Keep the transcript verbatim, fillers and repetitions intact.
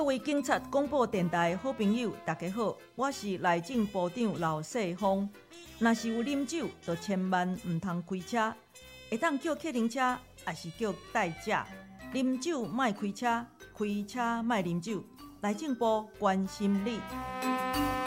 位警察广播电台好朋友，大家好，我是内政部长老世芳。若是有啉酒，就千万唔通开车，会当叫客人车，还是叫代驾。啉酒莫开车，开车莫啉酒。内政部关心你。